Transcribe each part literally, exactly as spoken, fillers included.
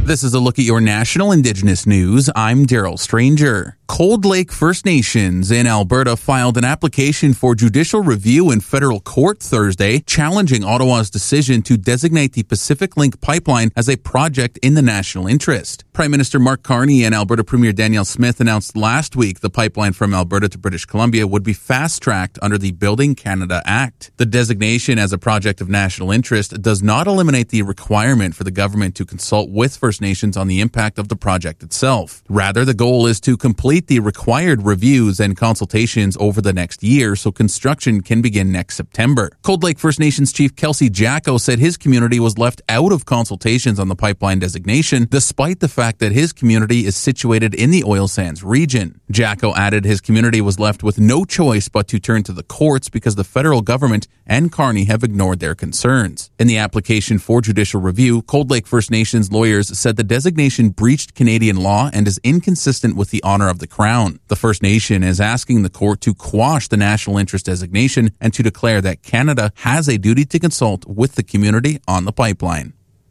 This is a look at your national Indigenous news. I'm Daryl Stranger. Cold Lake First Nations in Alberta filed an application for judicial review in federal court Thursday, challenging Ottawa's decision to designate the Pacific Link pipeline as a project in the national interest. Prime Minister Mark Carney and Alberta Premier Danielle Smith announced last week the pipeline from Alberta to British Columbia would be fast-tracked under the Building Canada Act. The designation as a project of national interest does not eliminate the requirement for the government to consult with First Nations on the impact of the project itself. Rather, the goal is to complete the required reviews and consultations over the next year so construction can begin next September. Cold Lake First Nations Chief Kelsey Jacko said his community was left out of consultations on the pipeline designation, despite the fact that his community is situated in the oil sands region. Jacko added his community was left with no choice but to turn to the courts because the federal government and Carney have ignored their concerns. In the application for judicial review, Cold Lake First Nations lawyers said the designation breached Canadian law and is inconsistent with the honor of the Crown. The First Nation is asking the court to quash the national interest designation and to declare that Canada has a duty to consult with the community on the pipeline.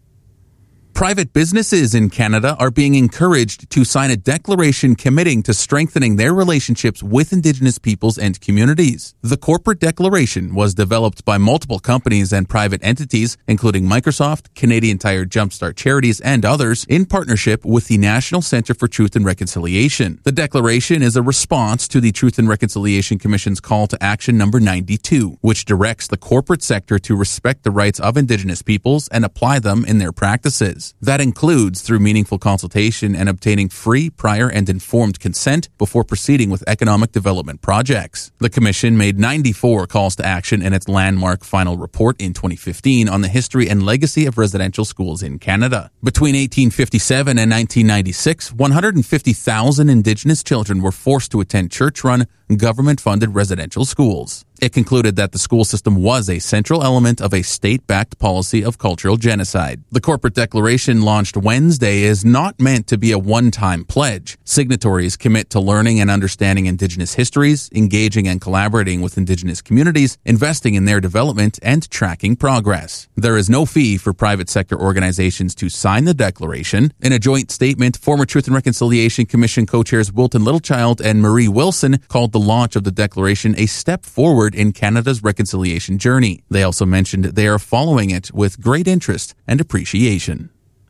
Private businesses in Canada are being encouraged to sign a declaration committing to strengthening their relationships with Indigenous peoples and communities. The corporate declaration was developed by multiple companies and private entities, including Microsoft, Canadian Tire Jumpstart Charities, and others, in partnership with the National Centre for Truth and Reconciliation. The declaration is a response to the Truth and Reconciliation Commission's call to action number ninety-two, which directs the corporate sector to respect the rights of Indigenous peoples and apply them in their practices. That includes through meaningful consultation and obtaining free, prior, and informed consent before proceeding with economic development projects. The Commission made ninety-four calls to action in its landmark final report in twenty fifteen on the history and legacy of residential schools in Canada. Between eighteen fifty-seven and nineteen ninety-six, one hundred fifty thousand Indigenous children were forced to attend church-run, government-funded residential schools. It concluded that the school system was a central element of a state-backed policy of cultural genocide. The corporate declaration launched Wednesday is not meant to be a one-time pledge. Signatories commit to learning and understanding Indigenous histories, engaging and collaborating with Indigenous communities, investing in their development, and tracking progress. There is no fee for private sector organizations to sign the declaration. In a joint statement, former Truth and Reconciliation Commission co-chairs Wilton Littlechild and Marie Wilson called the launch of the declaration a step forward in Canada's reconciliation journey. They also mentioned they are following it with great interest and appreciation.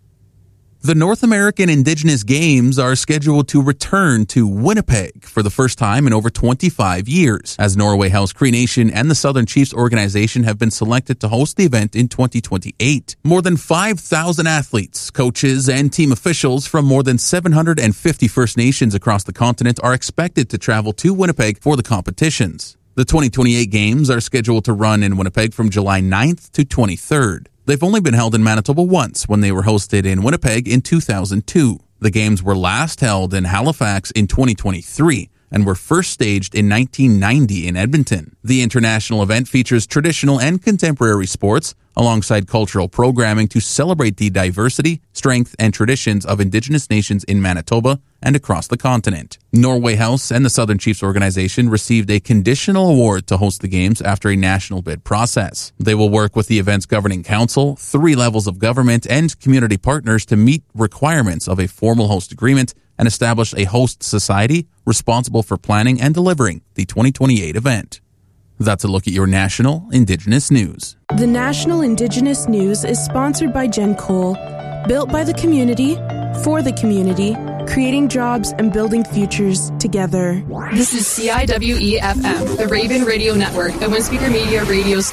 The North American Indigenous Games are scheduled to return to Winnipeg for the first time in over twenty-five years, as Norway House Cree Nation and the Southern Chiefs organization have been selected to host the event in twenty twenty-eight. More than five thousand athletes, coaches, and team officials from more than seven hundred fifty First Nations across the continent are expected to travel to Winnipeg for the competitions. The twenty twenty-eight Games are scheduled to run in Winnipeg from July ninth to twenty-third. They've only been held in Manitoba once, when they were hosted in Winnipeg in two thousand two. The Games were last held in Halifax in twenty twenty-three and were first staged in nineteen ninety in Edmonton. The international event features traditional and contemporary sports, alongside cultural programming to celebrate the diversity, strength, and traditions of Indigenous nations in Manitoba and across the continent. Norway House and the Southern Chiefs organization received a conditional award to host the Games after a national bid process. They will work with the event's governing council, three levels of government, and community partners to meet requirements of a formal host agreement and establish a host society responsible for planning and delivering the twenty twenty-eight event. That's a look at your national Indigenous news. The National Indigenous News is sponsored by Gen Cole, built by the community, for the community, creating jobs and building futures together. This is C I W E F M, the Raven Radio Network, the One Speaker Media radio station.